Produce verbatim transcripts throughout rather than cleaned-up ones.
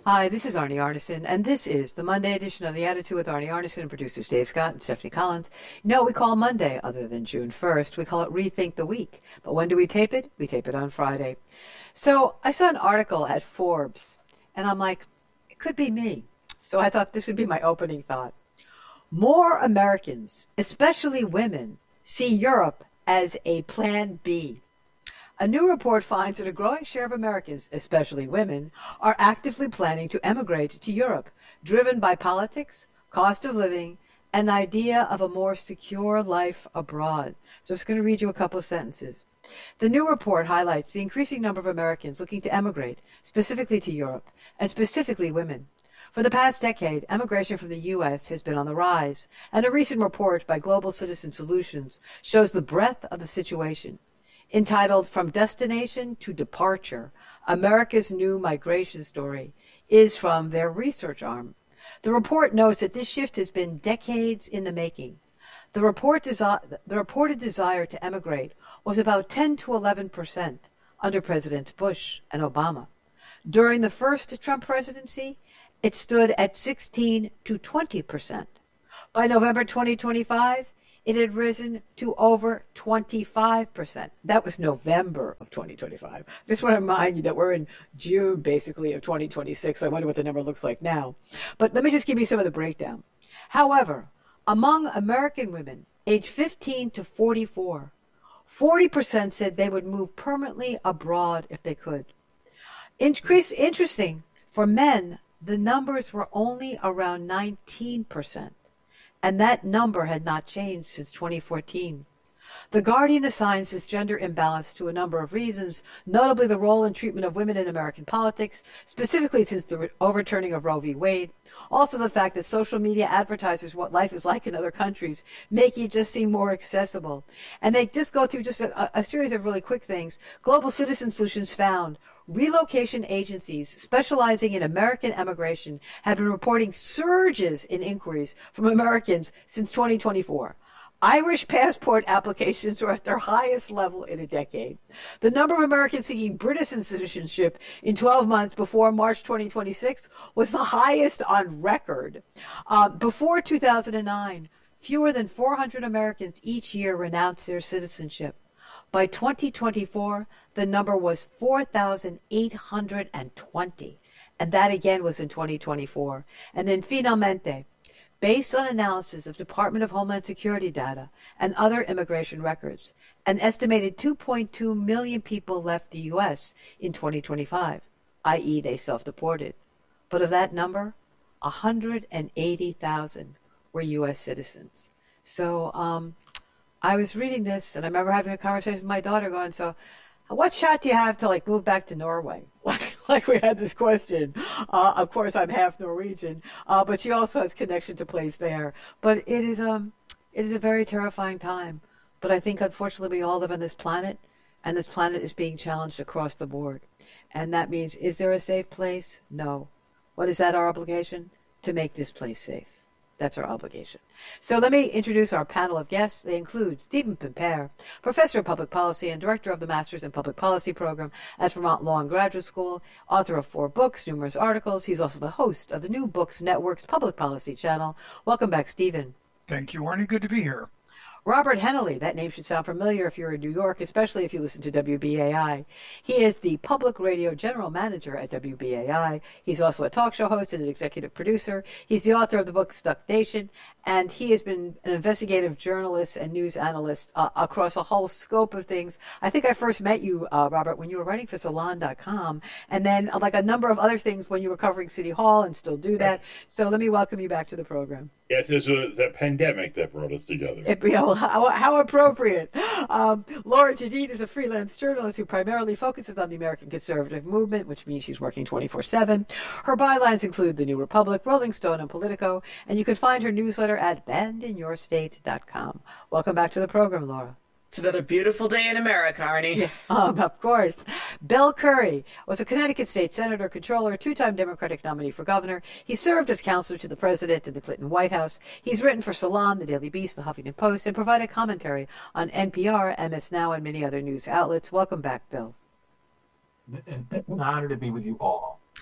Hi, this is Arnie Arnesen, and this is the Monday edition of The Attitude with Arnie Arnesen and producers Dave Scott and Stephanie Collins. No, we call Monday, other than June first, we call it Rethink the Week. But when do we tape it? We tape it on Friday. So I saw an article at Forbes, and I'm like, it could be me. So I thought this would be my opening thought. More Americans, especially women, see Europe as a plan B. A new report finds that a growing share of Americans, especially women, are actively planning to emigrate to Europe, driven by politics, cost of living, and the idea of a more secure life abroad. So I'm just going to read you a couple of sentences. The new report highlights the increasing number of Americans looking to emigrate, specifically to Europe, and specifically women. For the past decade, emigration from the U S has been on the rise, and a recent report by Global Citizen Solutions shows the breadth of the situation. Entitled From Destination to Departure, America's New Migration Story, is from their research arm. The report notes that this shift has been decades in the making. The, report desi- the reported desire to emigrate was about ten to eleven percent under Presidents Bush and Obama. During the first Trump presidency, it stood at sixteen to twenty percent. By November twenty twenty-five, it had risen to over twenty-five percent. That was November of twenty twenty-five. Just want to remind you that we're in June, basically, of twenty twenty-six. I wonder what the number looks like now. But let me just give you some of the breakdown. However, among American women aged fifteen to forty-four, forty percent said they would move permanently abroad if they could. Increase, interesting, for men, the numbers were only around nineteen percent. And that number had not changed since twenty fourteen. The Guardian assigns this gender imbalance to a number of reasons, notably the role and treatment of women in American politics, specifically since the overturning of Roe v. Wade. Also the fact that social media advertises what life is like in other countries, making it just seem more accessible. And they just go through just a, a series of really quick things. Global Citizen Solutions found relocation agencies specializing in American emigration have been reporting surges in inquiries from Americans since twenty twenty-four. Irish passport applications were at their highest level in a decade. The number of Americans seeking British citizenship in twelve months before March twenty twenty-six was the highest on record. Uh, before two thousand nine, fewer than four hundred Americans each year renounced their citizenship. By twenty twenty-four, the number was four thousand eight hundred twenty, and that again was in twenty twenty-four. And then finalmente, based on analysis of Department of Homeland Security data and other immigration records, an estimated two point two million people left the U S in twenty twenty-five, that is they self-deported. But of that number, one hundred eighty thousand were U S citizens. So um, I was reading this, and I remember having a conversation with my daughter going, so what shot do you have to like move back to Norway? Like, like we had this question. Uh, of course, I'm half Norwegian, uh, but she also has connection to place there. But it is um, it is a very terrifying time. But I think, unfortunately, we all live on this planet, and this planet is being challenged across the board. And that means, is there a safe place? No. What is that our obligation? To make this place safe. That's our obligation. So let me introduce our panel of guests. They include Stephen Pimpare, Professor of Public Policy and Director of the Masters in Public Policy Program at Vermont Law and Graduate School, author of four books, numerous articles. He's also the host of the New Books Network's Public Policy channel. Welcome back, Stephen. Thank you, Arnie. Good to be here. Robert Hennelly, that name should sound familiar if you're in New York, especially if you listen to W B A I. He is the Public Radio General Manager at W B A I. He's also a talk show host and an executive producer. He's the author of the book Stuck Nation, and he has been an investigative journalist and news analyst uh, across a whole scope of things. I think I first met you, uh, Robert, when you were writing for Salon dot com, and then uh, like a number of other things when you were covering City Hall and still do that. So let me welcome you back to the program. Yes, this was a pandemic that brought us together. It, you know, how, how appropriate. Um, Laura Jadid is a freelance journalist who primarily focuses on the American conservative movement, which means she's working twenty-four seven. Her bylines include The New Republic, Rolling Stone, and Politico, and you can find her newsletter at banned in your state dot com. Welcome back to the program, Laura. It's another beautiful day in America, Arnie. Yeah, um, of course. Bill Curry was a Connecticut state senator, controller, two-time Democratic nominee for governor. He served as counselor to the president in the Clinton White House. He's written for Salon, The Daily Beast, The Huffington Post, and provided commentary on N P R, M S Now, and many other news outlets. Welcome back, Bill. An honor to be with you all.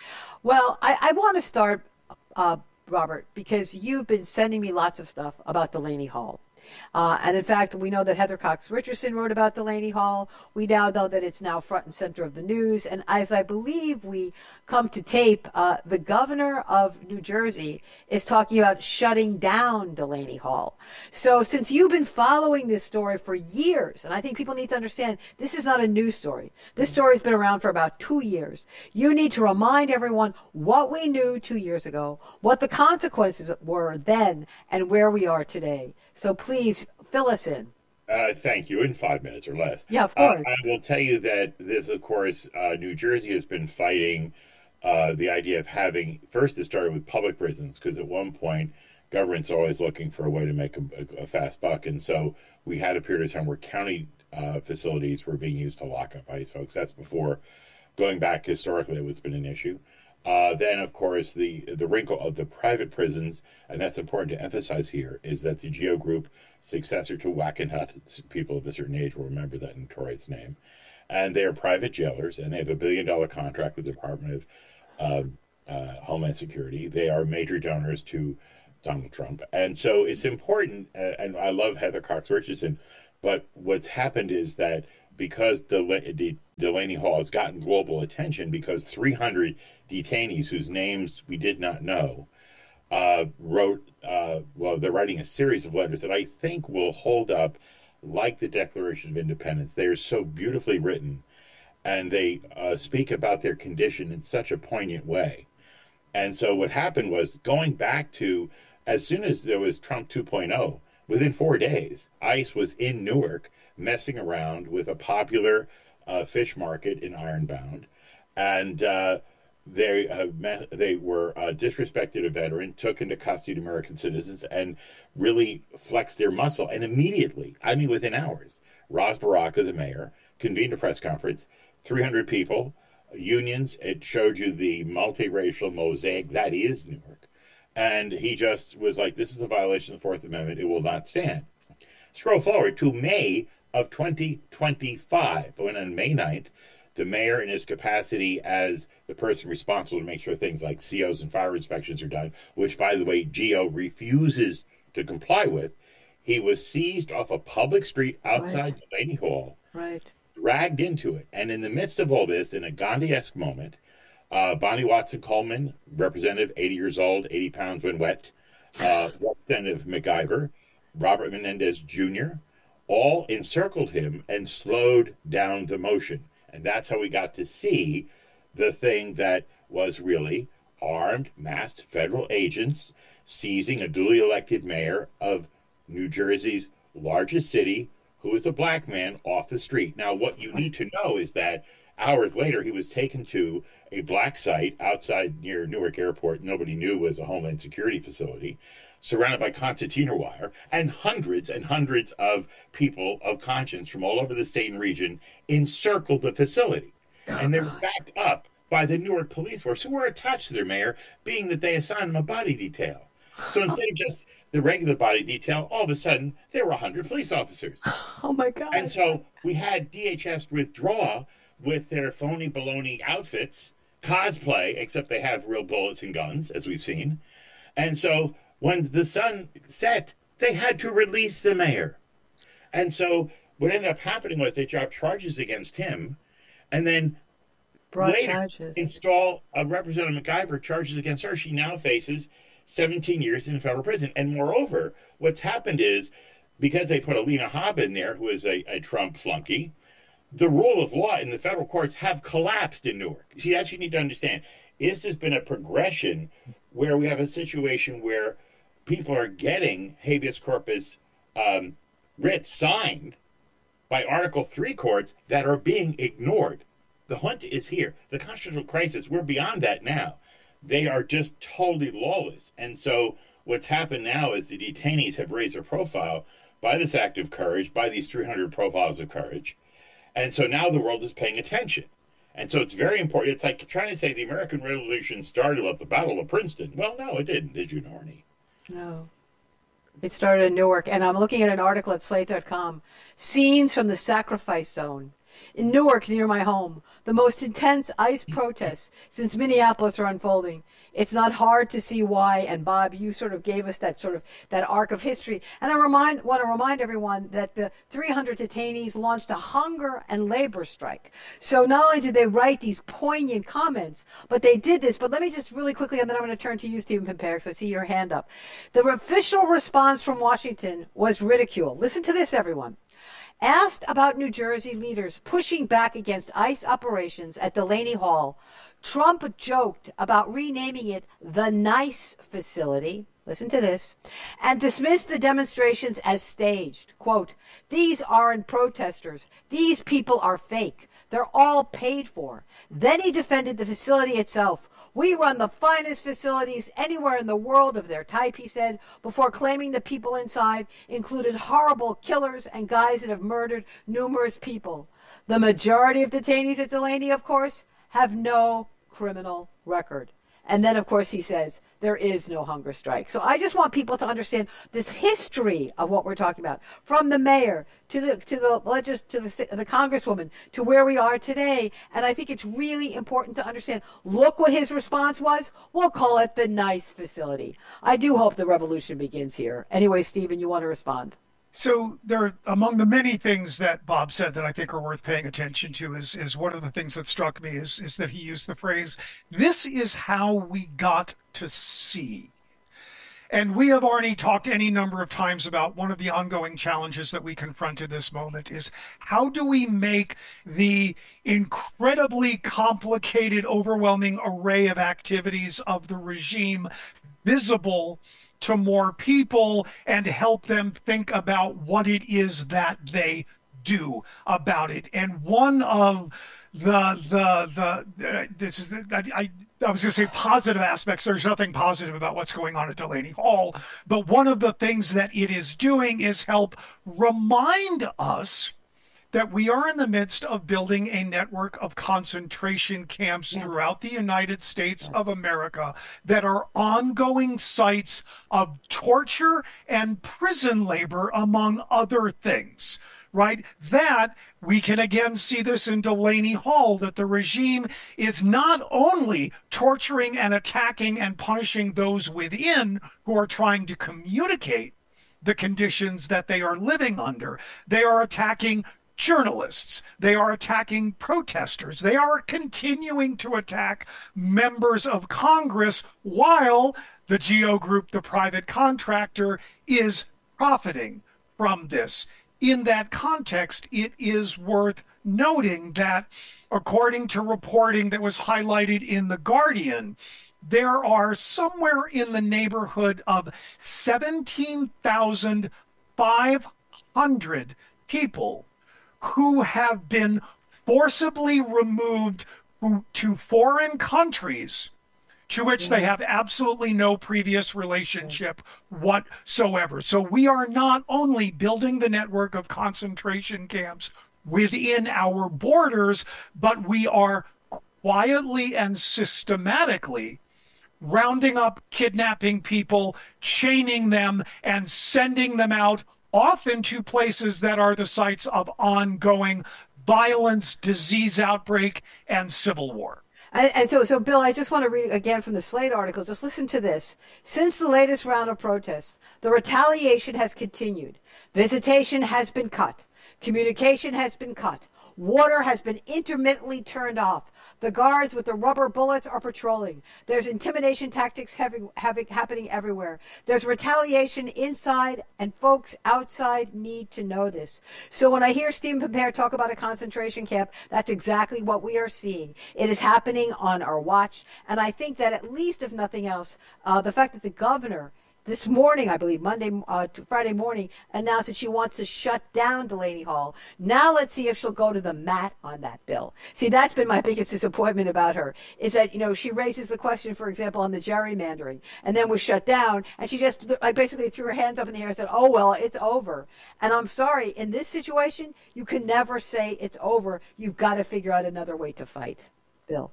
Well, I, I want to start, uh, Robert, because you've been sending me lots of stuff about Delaney Hall. Uh, and in fact, we know that Heather Cox Richardson wrote about Delaney Hall. We now know that it's now front and center of the news. And as I believe we come to tape, uh, the governor of New Jersey is talking about shutting down Delaney Hall. So since you've been following this story for years, and I think people need to understand this is not a news story. This story has been around for about two years. You need to remind everyone what we knew two years ago, what the consequences were then, and where we are today. So please fill us in. Uh, thank you. In five minutes or less. Yeah, of course. Uh, I will tell you that this, of course, uh, New Jersey has been fighting uh, the idea of having, first it started with public prisons, because at one point, government's always looking for a way to make a, a, a fast buck. And so we had a period of time where county uh, facilities were being used to lock up ICE folks. That's before, going back historically, it's been an issue. Uh, then, of course, the the wrinkle of the private prisons, and that's important to emphasize here, is that the GEO Group, successor to Wackenhut, people of a certain age will remember that notorious name, and they are private jailers, and they have a billion dollar contract with the Department of uh, uh, Homeland Security. They are major donors to Donald Trump. And so it's important, uh, and I love Heather Cox Richardson, but what's happened is that because the, the Delaney Hall has gotten global attention because three hundred detainees whose names we did not know uh, wrote, uh, well, they're writing a series of letters that I think will hold up like the Declaration of Independence. They are so beautifully written, and they uh, speak about their condition in such a poignant way. And so what happened was, going back to, as soon as there was Trump two point oh, within four days, ICE was in Newark messing around with a popular uh, fish market in Ironbound, and uh, they uh, me- they were uh, disrespected a veteran, took into custody American citizens, and really flexed their muscle. And immediately, I mean within hours, Ras Baraka, the mayor, convened a press conference, three hundred people, unions. It showed you the multiracial mosaic that is Newark. And he just was like, this is a violation of the Fourth Amendment. It will not stand. Scroll forward to May of twenty twenty-five, when on May ninth, the mayor, in his capacity as the person responsible to make sure things like C Os and fire inspections are done, which, by the way, GEO refuses to comply with, he was seized off a public street outside right. Delaney Hall, right. dragged into it. And in the midst of all this, in a Gandhi-esque moment, uh, Bonnie Watson-Coleman, representative, eighty years old, eighty pounds when wet, uh, Representative MacIver, Robert Menendez Junior, all encircled him and slowed down the motion. And that's how we got to see the thing that was really armed, masked federal agents seizing a duly elected mayor of New Jersey's largest city, who is a black man, off the street. Now, what you need to know is that hours later, he was taken to a black site outside near Newark Airport. Nobody knew was a Homeland Security facility, surrounded by concertina wire, and hundreds and hundreds of people of conscience from all over the state and region encircled the facility. And they were backed up by the Newark police force, who were attached to their mayor, being that they assigned him a body detail. So instead of just the regular body detail, all of a sudden, there were one hundred police officers. Oh, my God. And so we had D H S withdraw with their phony baloney outfits, cosplay, except they have real bullets and guns, as we've seen. And so when the sun set, they had to release the mayor. And so what ended up happening was they dropped charges against him, and then Broad later charges. install a Representative MacIver charges against her. She now faces seventeen years in federal prison. And moreover, what's happened is, because they put Alina Hobb in there, who is a, a Trump flunky, the rule of law in the federal courts have collapsed in Newark. You see, that's what you need to understand. This has been a progression where we have a situation where people are getting habeas corpus um, writs signed by Article three courts that are being ignored. The hunt is here. The constitutional crisis, we're beyond that now. They are just totally lawless. And so what's happened now is the detainees have raised their profile by this act of courage, by these three hundred profiles of courage. And so now the world is paying attention. And so it's very important. It's like trying to say the American Revolution started at the Battle of Princeton. Well, no, it didn't, did you, Arnie? No. It started in Newark. And I'm looking at an article at slate dot com. Scenes from the Sacrifice Zone. In Newark, near my home, the most intense ICE protests since Minneapolis are unfolding. It's not hard to see why. And Bob, you sort of gave us that sort of that arc of history. And I remind want to remind everyone that the three hundred detainees launched a hunger and labor strike. So not only did they write these poignant comments, but they did this. But let me just really quickly, and then I'm going to turn to you, Stephen Pimpare, because I see your hand up. The official response from Washington was ridicule. Listen to this, everyone. Asked about New Jersey leaders pushing back against ICE operations at Delaney Hall, Trump joked about renaming it the Nice Facility, listen to this, and dismissed the demonstrations as staged. Quote, these aren't protesters. These people are fake. They're all paid for. Then he defended the facility itself. We run the finest facilities anywhere in the world of their type, he said, before claiming the people inside included horrible killers and guys that have murdered numerous people. The majority of detainees at Delaney, of course, have no criminal record. And then, of course, he says there is no hunger strike. So I just want people to understand this history of what we're talking about, from the mayor to the to the legis, to the the congresswoman to where we are today. And I think it's really important to understand. Look what his response was. We'll call it the Nice Facility. I do hope the revolution begins here. Anyway, Stephen, you want to respond? So there, among the many things that Bob said that I think are worth paying attention to is, is one of the things that struck me is, is that he used the phrase, this is how we got to see. And we have already talked any number of times about one of the ongoing challenges that we confront in this moment is how do we make the incredibly complicated, overwhelming array of activities of the regime visible to more people and help them think about what it is that they do about it. And one of the the the uh, this is the, I I was going to say positive aspects. There's nothing positive about what's going on at Delaney Hall, but one of the things that it is doing is help remind us that we are in the midst of building a network of concentration camps yes. throughout the United States yes. of America that are ongoing sites of torture and prison labor, among other things, right? That we can again see this in Delaney Hall, that the regime is not only torturing and attacking and punishing those within who are trying to communicate the conditions that they are living under, they are attacking journalists. They are attacking protesters. They are continuing to attack members of Congress while the G O Group, the private contractor, is profiting from this. In that context, it is worth noting that, according to reporting that was highlighted in The Guardian, there are somewhere in the neighborhood of seventeen thousand five hundred people who have been forcibly removed to foreign countries to which they have absolutely no previous relationship whatsoever. So we are not only building the network of concentration camps within our borders, but we are quietly and systematically rounding up, kidnapping people, chaining them, and sending them out often to places that are the sites of ongoing violence, disease outbreak, and civil war. And, and so, so, Bill, I just want to read again from the Slate article. Just listen to this. Since the latest round of protests, the retaliation has continued. Visitation has been cut. Communication has been cut. Water has been intermittently turned off. The guards with the rubber bullets are patrolling. There's intimidation tactics having, having, happening everywhere. There's retaliation inside, and folks outside need to know this. So when I hear Stephen Pimpare talk about a concentration camp, that's exactly what we are seeing. It is happening on our watch, and I think that at least, if nothing else, uh, the fact that the governor this morning, I believe, Monday, uh, Friday morning, announced that she wants to shut down Delaney Hall. Now let's see if she'll go to the mat on that bill. See, that's been my biggest disappointment about her, is that, you know, she raises the question, for example, on the gerrymandering, and then was shut down, and she just I basically threw her hands up in the air and said, oh, well, it's over. And I'm sorry, in this situation, you can never say it's over. You've got to figure out another way to fight. Bill.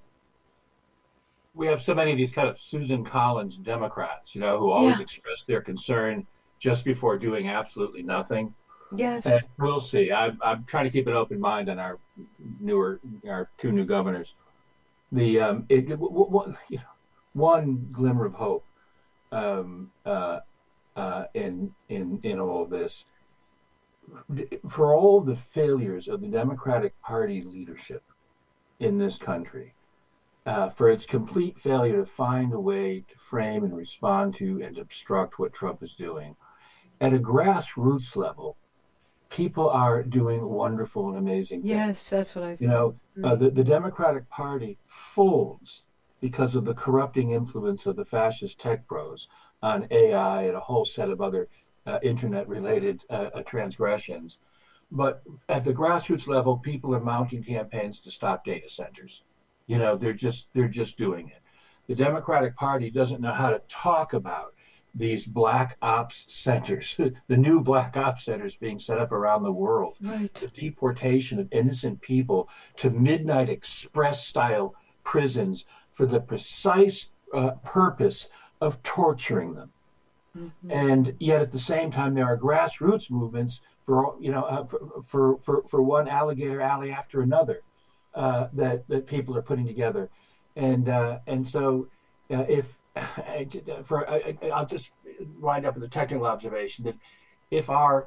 We have so many of these kind of Susan Collins Democrats, you know, who always Yeah. express their concern just before doing absolutely nothing. Yes. We'll see. I'm, I'm trying to keep an open mind on our newer, our two new governors. The um, it, w- w- you know, one glimmer of hope um, uh, uh, in in in all of this, for all the failures of the Democratic Party leadership in this country, uh, for its complete failure to find a way to frame and respond to and obstruct what Trump is doing, at a grassroots level, people are doing wonderful and amazing things. Yes, that's what I You know, uh, agree. the, the Democratic Party folds because of the corrupting influence of the fascist tech bros on A I and a whole set of other uh, internet related uh, uh, transgressions. But at the grassroots level, people are mounting campaigns to stop data centers. You know, they're just they're just doing it. The Democratic Party doesn't know how to talk about these black ops centers, the new black ops centers being set up around the world, Right. the deportation of innocent people to midnight express style prisons for the precise uh, purpose of torturing them. Mm-hmm. And yet at the same time, there are grassroots movements for, you know, uh, for, for, for, for one alligator alley after another uh, that, that people are putting together. And, uh, and so uh, if, for I, I'll just wind up with a technical observation that if our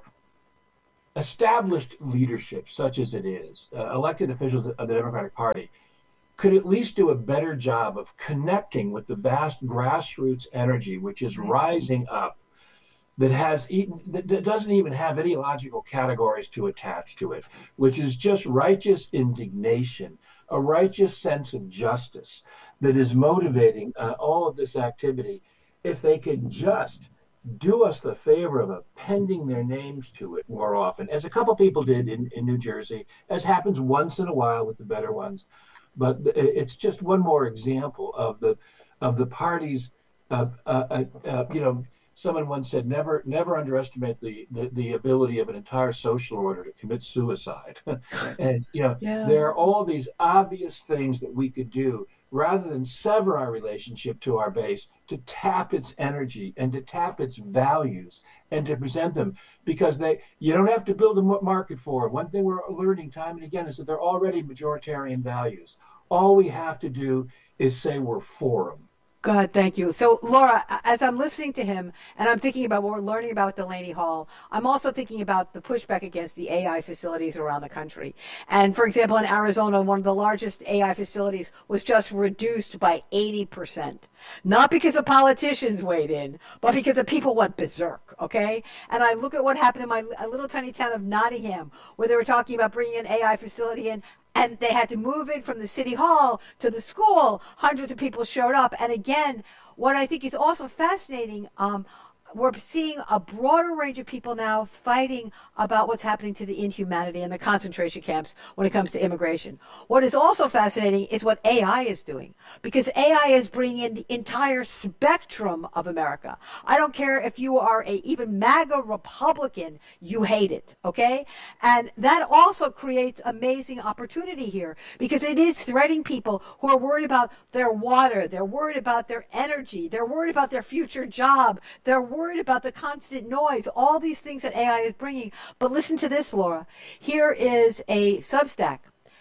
established leadership, such as it is, uh, elected officials of the Democratic Party, could at least do a better job of connecting with the vast grassroots energy which is rising up, that has even, that doesn't even have any logical categories to attach to it, which is just righteous indignation, a righteous sense of justice that is motivating uh, all of this activity. If they could just do us the favor of appending their names to it more often, as a couple people did in, in New Jersey, as happens once in a while with the better ones. But it's just one more example of the of the party's, uh, uh, uh, you know, someone once said, never never underestimate the, the, the ability of an entire social order to commit suicide. And, you know, Yeah. there are all these obvious things that we could do rather than sever our relationship to our base, to tap its energy and to tap its values and to present them, because they you don't have to build a market for them. One thing we're learning time and again is that they're already majoritarian values. All we have to do is say we're for them. God, thank you. So, Laura, as I'm listening to him and I'm thinking about what we're learning about Delaney Hall, I'm also thinking about the pushback against the A I facilities around the country. And for example, in Arizona, one of the largest A I facilities was just reduced by eighty percent. Not because the politicians weighed in, but because the people went berserk, okay? And I look at what happened in my little tiny town of Nottingham, where they were talking about bringing an A I facility in, and they had to move it from the city hall to the school. Hundreds of people showed up. And again, what I think is also fascinating, um, we're seeing a broader range of people now fighting about what's happening to the inhumanity in the concentration camps when it comes to immigration. What is also fascinating is what A I is doing, because A I is bringing in the entire spectrum of America. I don't care if you are a even MAGA Republican, you hate it, okay? And that also creates amazing opportunity here, because it is threatening people who are worried about their water, they're worried about their energy, they're worried about their future job, they're worried about the constant noise, all these things that A I is bringing. But listen to this, Laura. Here is a Substack.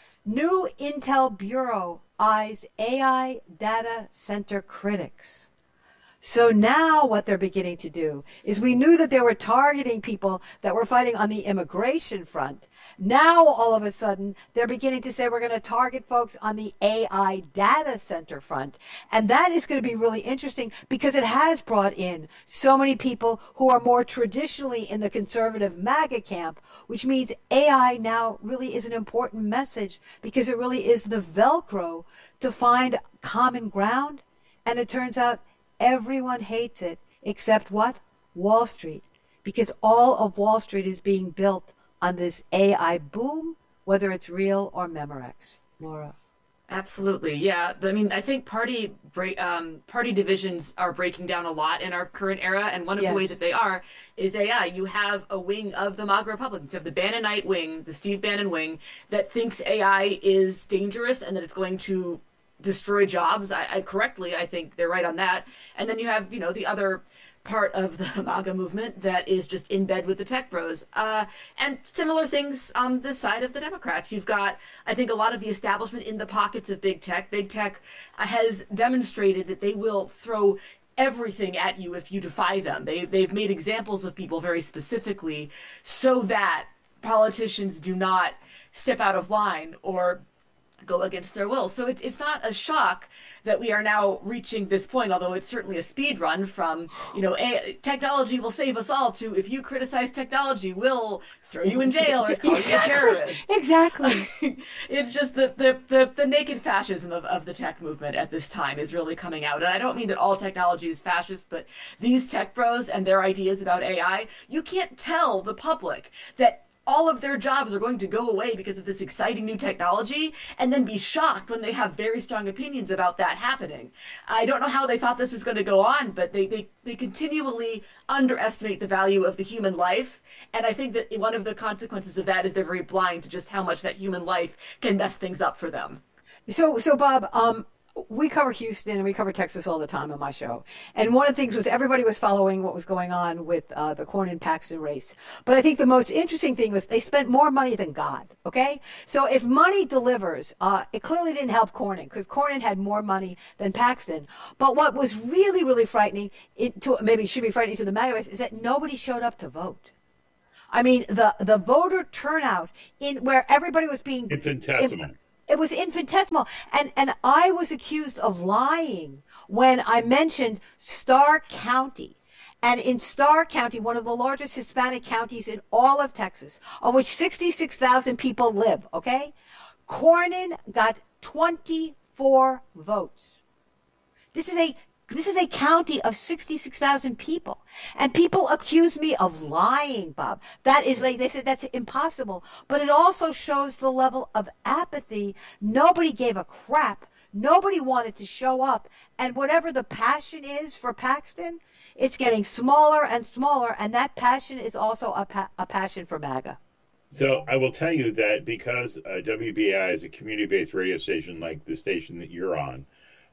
New Intel Bureau eyes A I data center critics. So now what they're beginning to do is, we knew that they were targeting people that were fighting on the immigration front. Now, all of a sudden, they're beginning to say we're going to target folks on the A I data center front. And that is going to be really interesting, because it has brought in so many people who are more traditionally in the conservative MAGA camp, which means A I now really is an important message, because it really is the Velcro to find common ground. And it turns out everyone hates it except what? Wall Street. Because all of Wall Street is being built on this A I boom, whether it's real or Memorex. Laura. Absolutely, yeah. I mean, I think party break, um, party divisions are breaking down a lot in our current era, and one of Yes. the ways that they are is A I. You have a wing of the MAGA Republicans. You have the Bannonite wing, the Steve Bannon wing, that thinks A I is dangerous and that it's going to destroy jobs. I, I correctly, I think they're right on that. And then you have, you know, the other part of the MAGA movement that is just in bed with the tech bros. Uh, and similar things on the side of the Democrats. You've got, I think, a lot of the establishment in the pockets of big tech. Big tech has demonstrated that they will throw everything at you if you defy them. They, they've made examples of people very specifically so that politicians do not step out of line or go against their will. So it's it's not a shock that we are now reaching this point, although it's certainly a speed run from, you know, a, technology will save us all to if you criticize technology, we'll throw you in jail or call you a terrorist. Exactly. It's just the, the, the, the naked fascism of, of the tech movement at this time is really coming out. And I don't mean that all technology is fascist, but these tech bros and their ideas about A I, you can't tell the public that all of their jobs are going to go away because of this exciting new technology and then be shocked when they have very strong opinions about that happening. I don't know how they thought this was going to go on, but they, they, they continually underestimate the value of the human life. And I think that one of the consequences of that is they're very blind to just how much that human life can mess things up for them. So, so Bob, um, we cover Houston and we cover Texas all the time on my show. And one of the things was everybody was following what was going on with uh, the Cornyn-Paxton race. But I think the most interesting thing was they spent more money than God, okay? So if money delivers, uh, it clearly didn't help Cornyn because Cornyn had more money than Paxton. But what was really, really frightening, it, to, maybe should be frightening to the MAGA base, is that nobody showed up to vote. I mean, the, the voter turnout in where everybody was being... Infinitesimal. In, It was infinitesimal. And, and I was accused of lying when I mentioned Starr County. And in Starr County, one of the largest Hispanic counties in all of Texas, of which sixty-six thousand people live, okay? Cornyn got twenty-four votes. This is a This is a county of sixty-six thousand people. And people accuse me of lying, Bob. That is like, they said that's impossible. But it also shows the level of apathy. Nobody gave a crap. Nobody wanted to show up. And whatever the passion is for Paxton, it's getting smaller and smaller. And that passion is also a, pa- a passion for MAGA. So I will tell you that because uh, W B I is a community-based radio station like the station that you're on,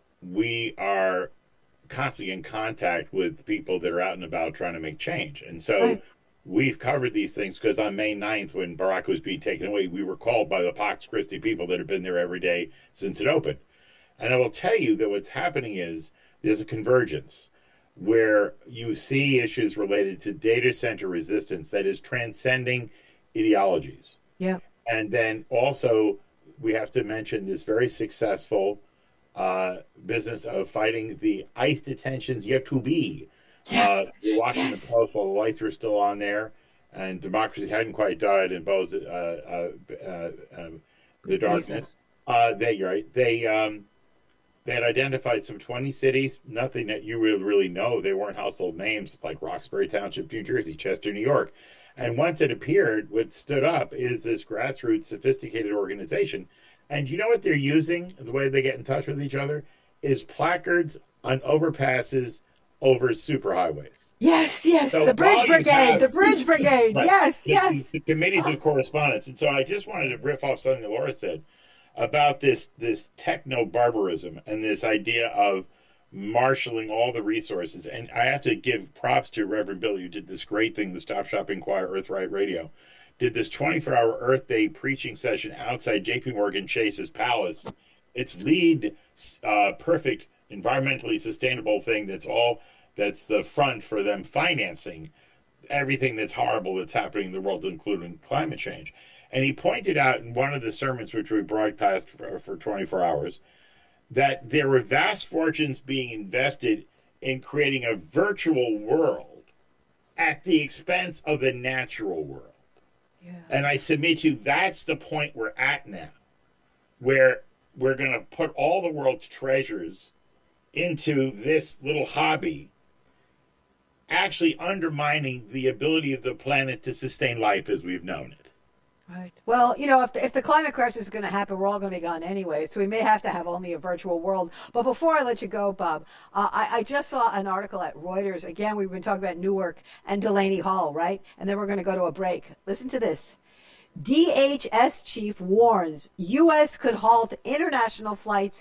we are constantly in contact with people that are out and about trying to make change. And so right. we've covered these things because on May ninth, when Barack was being taken away, we were called by the Pax Christi people that have been there every day since it opened. And I will tell you that what's happening is there's a convergence where you see issues related to data center resistance that is transcending ideologies. Yeah. And then also we have to mention this very successful Uh, business of fighting the ICE detentions yet to be. Yes. Uh, the Washington yes. Post, while the lights were still on there, and democracy hadn't quite died in Bo's, uh, uh, uh, um, the darkness. Uh, they right. They um, they had identified some twenty cities. Nothing that you really really know. They weren't household names like Roxbury Township, New Jersey, Chester, New York. And once it appeared, what stood up is this grassroots, sophisticated organization. And you know what they're using, the way they get in touch with each other, is placards on overpasses over superhighways. Yes, yes, So the Bridge Brigade, have, the Bridge Brigade, right, yes, the, yes. The, the committees of correspondence. And so I just wanted to riff off something that Laura said about this, this techno-barbarism and this idea of marshaling all the resources. And I have to give props to Reverend Billy, who did this great thing, the Stop Shopping Choir, Earthright Radio, did this twenty-four hour Earth Day preaching session outside J P Morgan Chase's palace. It's LEED uh, perfect, environmentally sustainable thing that's all, that's the front for them financing everything that's horrible that's happening in the world, including climate change. And he pointed out in one of the sermons, which we broadcast for, for twenty-four hours, that there were vast fortunes being invested in creating a virtual world at the expense of the natural world. Yeah. And I submit to you, that's the point we're at now, where we're going to put all the world's treasures into this little hobby, actually undermining the ability of the planet to sustain life as we've known it. Right. Well, you know, if the, if the climate crisis is going to happen, we're all going to be gone anyway, so we may have to have only a virtual world. But before I let you go, Bob, uh, I, I just saw an article at Reuters. Again, we've been talking about Newark and Delaney Hall, right? And then we're going to go to a break. Listen to this. D H S chief warns U S could halt international flights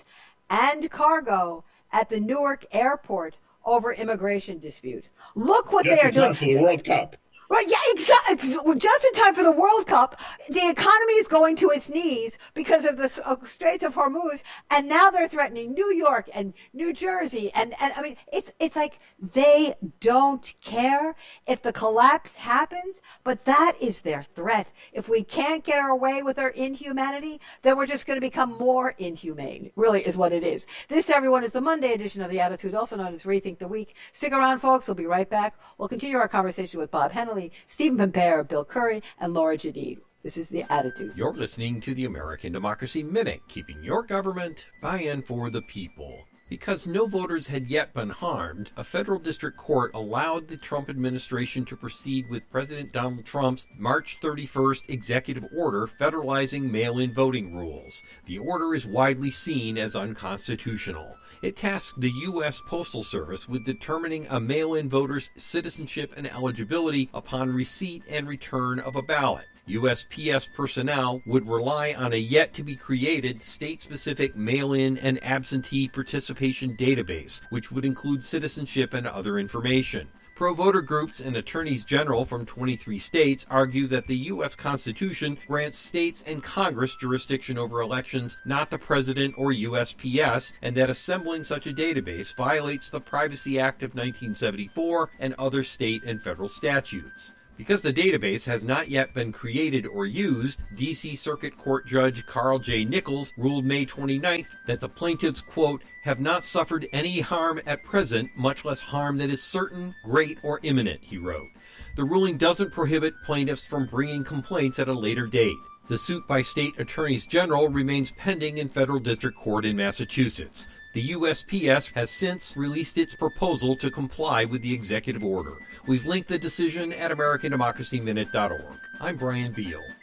and cargo at the Newark airport over immigration dispute. Look what Just they are in time doing. for the World Cup. Right, yeah, exactly. Just in time for the World Cup, the economy is going to its knees because of the uh, Straits of Hormuz, and now they're threatening New York and New Jersey, and, and I mean, it's it's like they don't care if the collapse happens, but that is their threat. If we can't get our way with our inhumanity, then we're just going to become more inhumane, really is what it is. This, everyone, is the Monday edition of The Attitude, also known as Rethink the Week. Stick around, folks. We'll be right back. We'll continue our conversation with Bob Hennelly, Stephen Pimpere, Bill Curry, and Laura Jadid. This is The Attitude. You're listening to the American Democracy Minute, keeping your government by and for the people. Because no voters had yet been harmed, a federal district court allowed the Trump administration to proceed with President Donald Trump's March thirty-first executive order federalizing mail-in voting rules. The order is widely seen as unconstitutional. It tasked the U S Postal Service with determining a mail-in voter's citizenship and eligibility upon receipt and return of a ballot. U S P S personnel would rely on a yet-to-be-created state-specific mail-in and absentee participation database, which would include citizenship and other information. Pro-voter groups and attorneys general from twenty-three states argue that the U S Constitution grants states and Congress jurisdiction over elections, not the president or U S P S, and that assembling such a database violates the Privacy Act of nineteen seventy-four and other state and federal statutes. Because the database has not yet been created or used, D C Circuit Court Judge Carl J. Nichols ruled May twenty-ninth that the plaintiffs, quote, have not suffered any harm at present, much less harm that is certain, great, or imminent, he wrote. The ruling doesn't prohibit plaintiffs from bringing complaints at a later date. The suit by state attorneys general remains pending in federal district court in Massachusetts. The U S P S has since released its proposal to comply with the executive order. We've linked the decision at American Democracy Minute dot org. I'm Brian Beal.